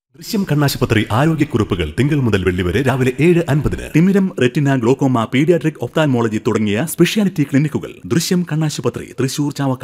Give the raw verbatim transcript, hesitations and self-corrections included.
ദൃശ്യം കണ്ണാശുപത്രി ആരോഗ്യക്കുറിപ്പുകൾ തിങ്കൾ മുതൽ വെള്ളി വരെ രാവിലെ ഏഴ് അൻപതിന്. തിമിരം, റെറ്റിന, ഗ്ലോക്കോമ, പീഡിയാട്രിക്, ഒപ്താൽമോളജി തുടങ്ങിയ സ്പെഷ്യാലിറ്റി ക്ലിനിക്കുകൾ. ദൃശ്യം കണ്ണാശുപത്രി, തൃശൂർ, ചാവക്കാട്.